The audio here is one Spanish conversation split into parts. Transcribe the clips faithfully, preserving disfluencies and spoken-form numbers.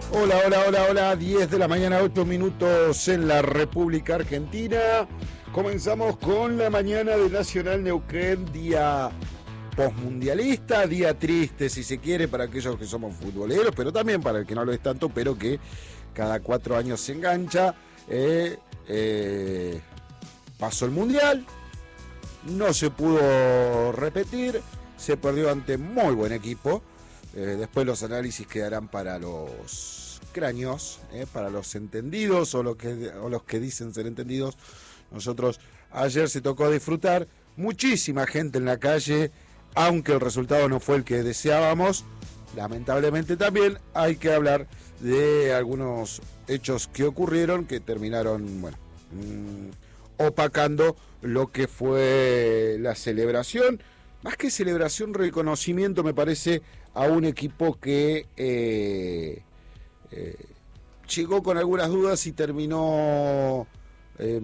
Hola, hola, hola, hola, diez de la mañana, ocho minutos en la República Argentina. Comenzamos con la mañana de Nacional Neuquén, día postmundialista, día triste si se quiere para aquellos que somos futboleros, pero también para el que no lo es tanto, pero que cada cuatro años se engancha. Eh, eh, pasó el Mundial, no se pudo repetir, se perdió ante muy buen equipo. Eh, después los análisis quedarán para los cráneos, eh, para los entendidos o, lo que, o los que dicen ser entendidos. Nosotros ayer se tocó disfrutar, muchísima gente en la calle, aunque el resultado no fue el que deseábamos. Lamentablemente también hay que hablar de algunos hechos que ocurrieron que terminaron, bueno, mmm, opacando lo que fue la celebración. Más que celebración, reconocimiento, me parece, a un equipo que eh, eh, llegó con algunas dudas y terminó eh,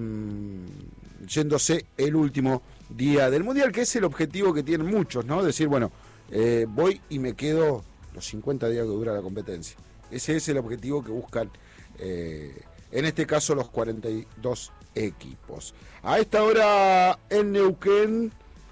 yéndose el último día del Mundial, que es el objetivo que tienen muchos, ¿no? Decir, bueno, eh, voy y me quedo los cincuenta días que dura la competencia. Ese es el objetivo que buscan, eh, en este caso, los cuarenta y dos equipos. A esta hora en Neuquén,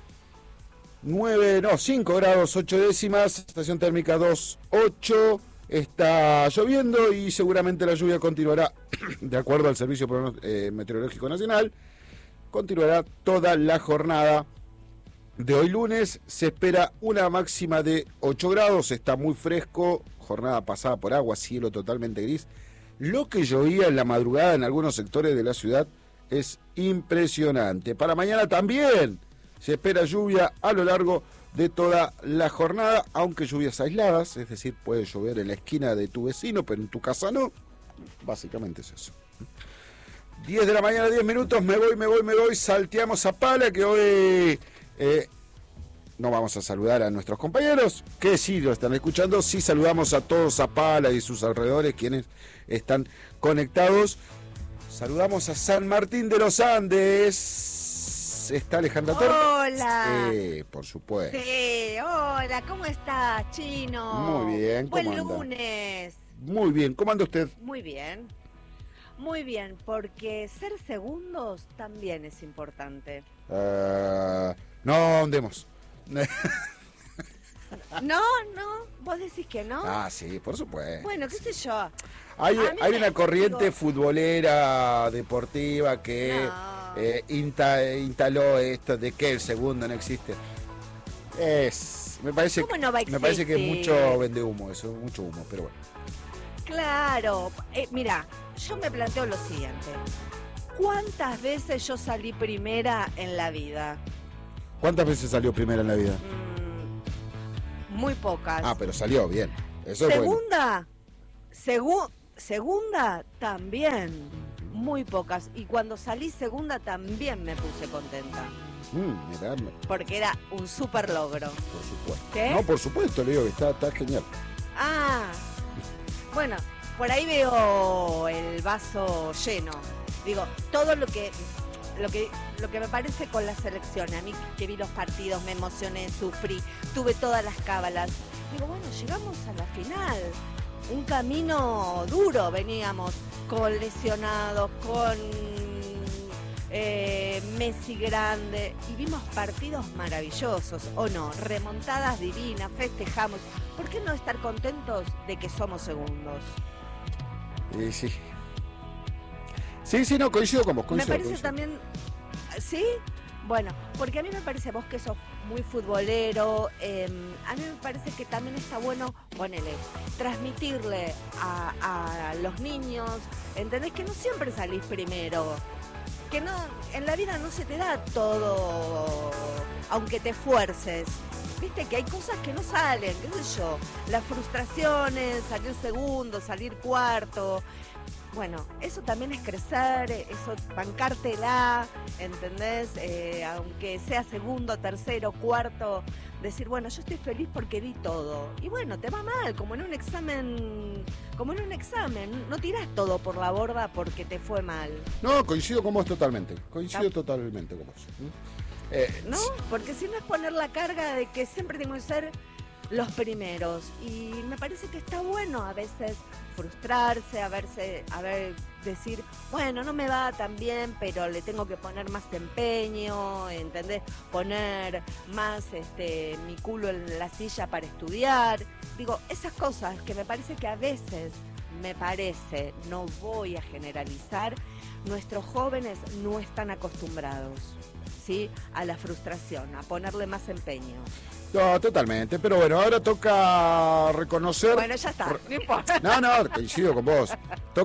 nueve, no, cinco grados ocho décimas, estación térmica dos ocho, está lloviendo y seguramente la lluvia continuará, de acuerdo al Servicio Meteorológico Nacional, continuará toda la jornada de hoy lunes. Se espera una máxima de ocho grados, está muy fresco, jornada pasada por agua, cielo totalmente gris. Lo que llovía en la madrugada en algunos sectores de la ciudad es impresionante. Para mañana también se espera lluvia a lo largo de toda la jornada, aunque lluvias aisladas, es decir, puede llover en la esquina de tu vecino, pero en tu casa no. Básicamente es eso. diez de la mañana, diez minutos, me voy, me voy, me voy, salteamos a pala, que hoy eh, no vamos a saludar a nuestros compañeros, que sí lo están escuchando, sí saludamos a todos a pala y sus alrededores, quienes están conectados. Saludamos a San Martín de los Andes. ¿Está Alejandra Torres? Hola. Sí, por supuesto. Sí, hola, ¿cómo estás, Chino? Muy bien, ¿cómo Buen anda? lunes. Muy bien, ¿cómo anda usted? Muy bien. Muy bien, porque ser segundos también es importante. Uh, no andemos. No, no, vos decís que no. Ah, sí, por supuesto. Bueno, qué sé yo. Hay, hay me, una corriente digo, futbolera, deportiva, que no. eh, insta, instaló esto de que el segundo no existe. Es, me parece, ¿Cómo no va a me parece que es existir? mucho vende humo, eso, mucho humo, pero bueno. Claro, eh, mira, yo me planteo lo siguiente. ¿Cuántas veces yo salí primera en la vida? ¿Cuántas veces salió primera en la vida? Mm, muy pocas. Ah, pero salió bien. Eso es bueno. Segunda, segu- segunda también, muy pocas. Y cuando salí segunda también me puse contenta. Mm, mirá, Porque era un súper logro. por supuesto. ¿Qué? No, por supuesto, le digo que está, está genial. Ah, bueno, por ahí veo el vaso lleno. Digo, todo lo que, lo que, lo que me parece con la selección, a mí que vi los partidos, me emocioné, sufrí, tuve todas las cábalas. Digo, bueno, llegamos a la final. Un camino duro veníamos, con lesionados, con eh, Messi grande, y vimos partidos maravillosos, ¿o no? Remontadas divinas, festejamos. ¿Por qué no estar contentos de que somos segundos? Y sí. Sí, sí, no, coincido con vos, coincido. Me parece coincido. también, ¿sí? Bueno, porque a mí me parece, vos que sos muy futbolero, eh, a mí me parece que también está bueno, ponele, transmitirle a, a los niños, ¿entendés? Que no siempre salís primero, que no, en la vida no se te da todo, aunque te esfuerces. Viste que hay cosas que no salen, qué sé yo, las frustraciones, salir segundo, salir cuarto. Bueno, eso también es crecer, eso, bancártela, ¿entendés? Eh, aunque sea segundo, tercero, cuarto, decir, bueno, yo estoy feliz porque di todo. Y bueno, te va mal, como en un examen, como en un examen, no tirás todo por la borda porque te fue mal. No, coincido con vos totalmente, coincido ¿Tá? totalmente con vos. Eh, ¿No? Porque si no es poner la carga de que siempre tengo que ser los primeros. Y me parece que está bueno a veces frustrarse, a verse, a ver, decir, bueno, no me va tan bien, pero le tengo que poner más empeño, ¿entendés? Poner más este mi culo en la silla para estudiar. Digo, esas cosas que me parece que a veces, me parece, no voy a generalizar, nuestros jóvenes no están acostumbrados, ¿sí?, a la frustración, a ponerle más empeño. No, totalmente, pero bueno, ahora toca reconocer... Bueno, ya está, no importa. No, no, coincido con vos.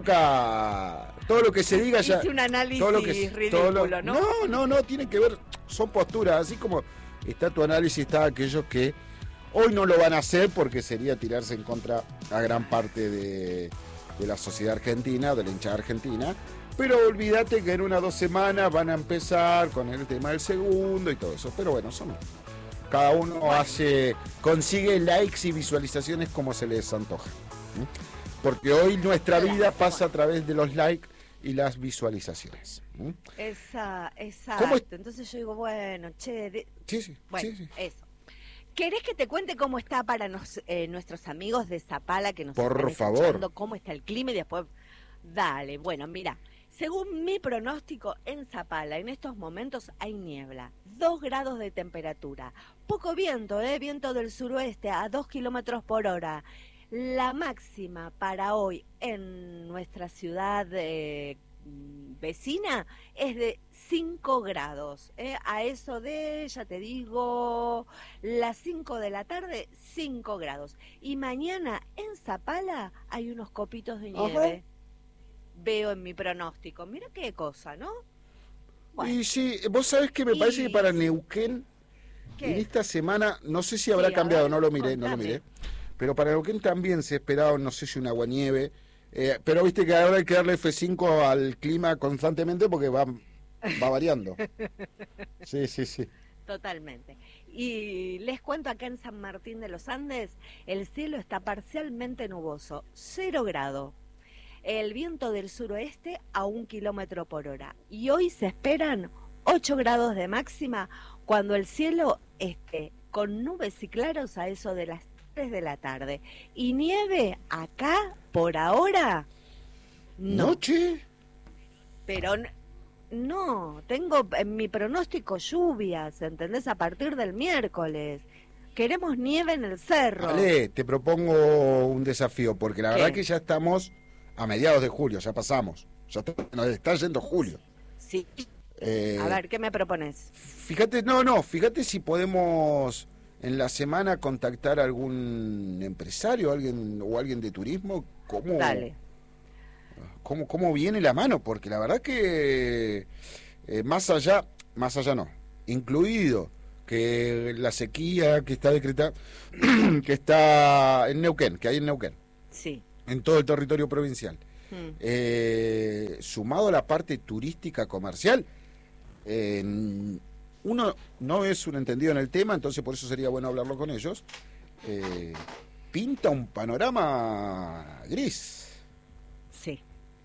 Toca... Todo lo que se diga ya... Hice un análisis todo lo que, ridículo, todo lo, ¿no? No, no, no, tiene que ver, son posturas, así como está tu análisis, está aquellos que hoy no lo van a hacer porque sería tirarse en contra a gran parte de, de la sociedad argentina, de la hinchada argentina, pero olvídate que en unas dos semanas van a empezar con el tema del segundo y todo eso, pero bueno, son... Cada uno hace, consigue likes y visualizaciones como se les antoja. ¿Sí? Porque hoy nuestra vida pasa a través de los likes y las visualizaciones. ¿Sí? Esa, exacto. Es? Entonces yo digo, bueno, che... De... Sí, sí, bueno, sí, sí. Eso. ¿Querés que te cuente cómo está para nos, eh, nuestros amigos de Zapala que nos Por están favor. escuchando, cómo está el clima y después... Dale, bueno, mira, según mi pronóstico, en Zapala en estos momentos hay niebla, dos grados de temperatura, poco viento, ¿eh? Viento del suroeste a dos kilómetros por hora. La máxima para hoy en nuestra ciudad eh, vecina es de cinco grados, ¿eh? A eso de, ya te digo, las cinco de la tarde, cinco grados. Y mañana en Zapala hay unos copitos de nieve. Ajá. Veo en mi pronóstico. Mira qué cosa, ¿no? Bueno. Y sí, vos sabés que me y... parece que para Neuquén, ¿qué? En esta semana, no sé si habrá sí, cambiado, ver, no lo miré, contame. no lo miré, pero para Neuquén también se esperaba, no sé si un aguanieve, eh, pero viste que ahora hay que darle F cinco al clima constantemente porque va, va variando. Sí, sí, sí. Totalmente. Y les cuento, acá en San Martín de los Andes, el cielo está parcialmente nuboso, cero grado. El viento del suroeste a un kilómetro por hora. Y hoy se esperan ocho grados de máxima cuando el cielo esté con nubes y claros a eso de las tres de la tarde. Y nieve acá, por ahora, no. ¿Noche? Pero no, tengo en mi pronóstico lluvias, ¿entendés? A partir del miércoles. Queremos nieve en el cerro. Vale, te propongo un desafío, porque la ¿Qué? verdad que ya estamos... A mediados de julio, ya pasamos. Ya está, nos está yendo julio. Sí. Eh, a ver, ¿qué me propones? Fíjate, no, no, fíjate si podemos en la semana contactar a algún empresario, alguien o alguien de turismo. ¿Cómo, Dale. ¿Cómo, cómo viene la mano? Porque la verdad que eh, más allá, más allá no, incluido que la sequía que está decretada, que está en Neuquén, que hay en Neuquén. Sí. En todo el territorio provincial, hmm. eh, sumado a la parte turística comercial, eh, uno no es un entendido en el tema, entonces por eso sería bueno hablarlo con ellos, eh, pinta un panorama gris. Sí.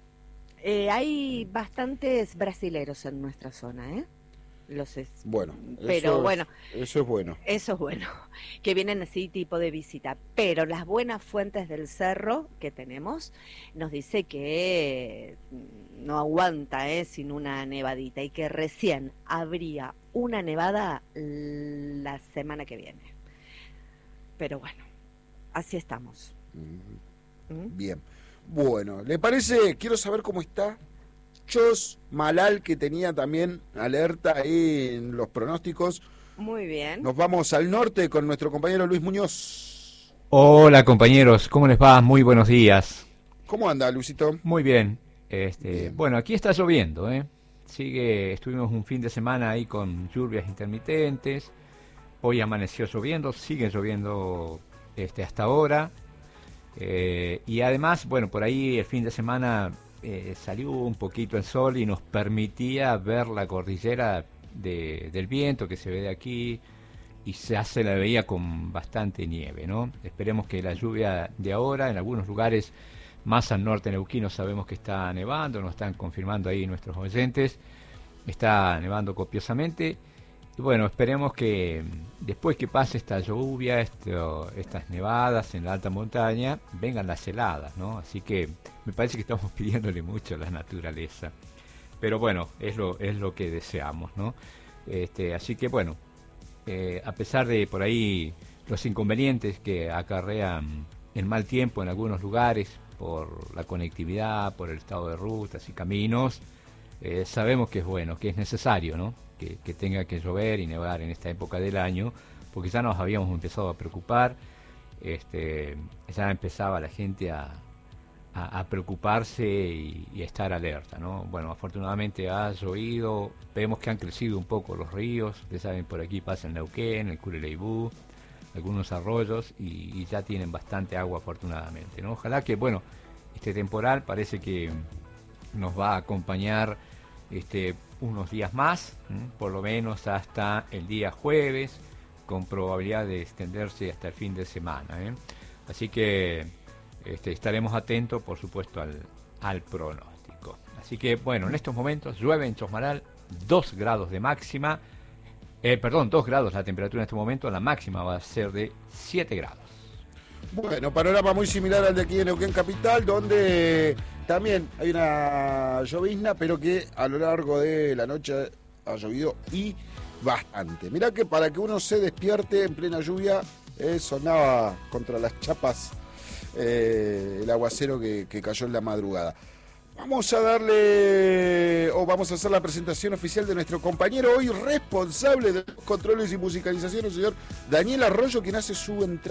Eh, hay bastantes brasileros en nuestra zona, ¿eh? Los es... Bueno, pero eso, bueno, eso es bueno. Eso es bueno, que vienen así tipo de visita. Pero las buenas fuentes del cerro que tenemos nos dice que no aguanta eh, sin una nevadita y que recién habría una nevada la semana que viene. Pero bueno, así estamos. Mm. ¿Mm? Bien. Bueno, ¿le parece? Quiero saber cómo está Chos Malal, que tenía también alerta ahí en los pronósticos. Muy bien. Nos vamos al norte con nuestro compañero Luis Muñoz. Hola compañeros, ¿cómo les va? Muy buenos días. ¿Cómo anda, Luisito? Muy bien. Este, bien. Bueno, aquí está lloviendo, ¿eh? Sigue, estuvimos un fin de semana ahí con lluvias intermitentes. Hoy amaneció lloviendo, sigue lloviendo este, hasta ahora. Eh, y además, bueno, por ahí el fin de semana eh, salió un poquito el sol y nos permitía ver la cordillera de, del viento que se ve de aquí, y ya se la veía con bastante nieve, ¿no? Esperemos que la lluvia de ahora, en algunos lugares más al norte neuquino sabemos que está nevando, nos están confirmando ahí nuestros oyentes, está nevando copiosamente, y bueno, esperemos que después que pase esta lluvia, esto, estas nevadas en la alta montaña, vengan las heladas, ¿no? Así que me parece que estamos pidiéndole mucho a la naturaleza. Pero bueno, es lo, es lo que deseamos, ¿no? Este, así que bueno, eh, a pesar de por ahí los inconvenientes que acarrean el mal tiempo en algunos lugares, por la conectividad, por el estado de rutas y caminos, eh, sabemos que es bueno, que es necesario, ¿no? Que, que tenga que llover y nevar en esta época del año, porque ya nos habíamos empezado a preocupar, este, ya empezaba la gente a, a, a preocuparse y, y a estar alerta, ¿no? Bueno, afortunadamente ha llovido, vemos que han crecido un poco los ríos, ustedes saben, por aquí pasa el Neuquén, el Cureleibú, algunos arroyos, y, y ya tienen bastante agua afortunadamente, ¿no? Ojalá que, bueno, este temporal parece que nos va a acompañar este, unos días más, ¿m? Por lo menos hasta el día jueves, con probabilidad de extenderse hasta el fin de semana, ¿eh? Así que este, estaremos atentos, por supuesto, al, al pronóstico. Así que, bueno, en estos momentos llueve en Chosmalal, dos grados de máxima, eh, perdón, dos grados la temperatura en este momento, la máxima va a ser de siete grados. Bueno, panorama muy similar al de aquí en Neuquén Capital, donde también hay una llovizna, pero que a lo largo de la noche ha llovido y bastante. Mirá que para que uno se despierte en plena lluvia, eh, sonaba contra las chapas eh, el aguacero que, que cayó en la madrugada. Vamos a darle, o vamos a hacer la presentación oficial de nuestro compañero hoy responsable de los controles y musicalización, el señor Daniel Arroyo, quien hace su entrada.